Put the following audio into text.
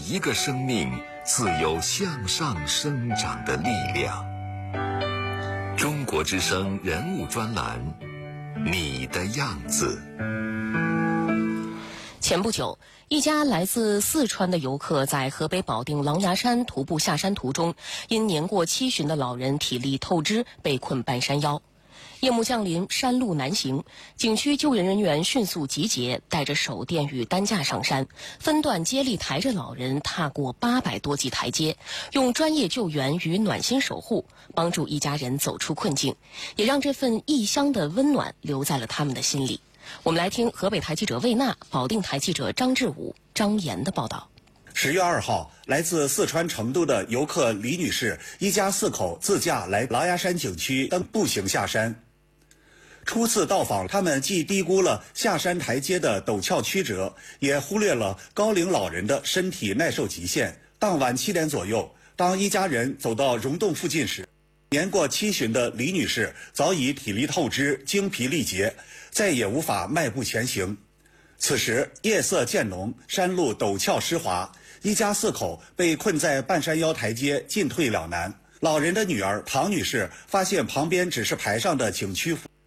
一个生命自有向上生长的力量。中国之声人物专栏，你的样子。 前不久，一家来自四川的游客在河北保定狼牙山徒步下山途中，因年过70旬的老人体力透支，被困半山腰。夜幕降临，山路难行，景区救援人员迅速集结，带着手电与担架上山，分段接力抬着老人踏过800多级台阶，用专业救援与暖心守护，帮助一家人走出困境，也让这份异乡的温暖留在了他们的心里。我们来听河北台记者魏娜、保定台记者张志武、张岩的报道。 10月2号，来自四川成都的游客李女士一家4口自驾来狼牙山景区登步行下山。初次到访，他们既低估了下山台阶的陡峭曲折，也忽略了高龄老人的身体耐受极限。当晚7点左右，当一家人走到溶洞附近时，年过70旬的李女士早已体力透支、精疲力竭，再也无法迈步前行。此时夜色渐浓，山路陡峭湿滑，一家4口被困在半山腰台阶，进退两难。老人的女儿唐女士发现旁边指示牌上的景区